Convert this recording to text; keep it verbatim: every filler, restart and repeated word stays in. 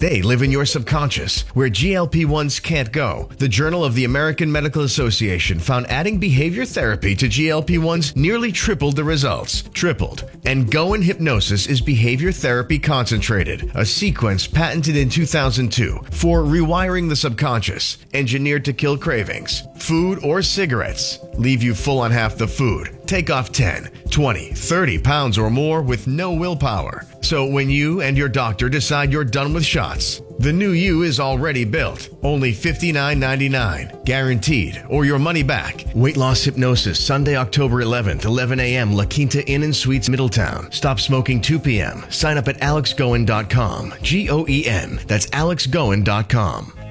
They live in your subconscious, where G L P ones can't go. The Journal of the American Medical Association found adding behavior therapy to G L P ones nearly tripled the results. Tripled. And Go in Hypnosis is behavior therapy concentrated, a sequence patented in two thousand two for rewiring the subconscious, engineered to kill cravings. Food or cigarettes leave you full on half the food. Take off ten, twenty, thirty pounds or more with no willpower. So when you and your doctor decide you're done with shots, the new you is already built. Only fifty-nine ninety-nine, guaranteed, or your money back. Weight Loss Hypnosis, Sunday, October eleventh, eleven a.m., La Quinta Inn and Suites, Middletown. Stop smoking two p.m. Sign up at alex goen dot com. G O E N. That's alex goen dot com.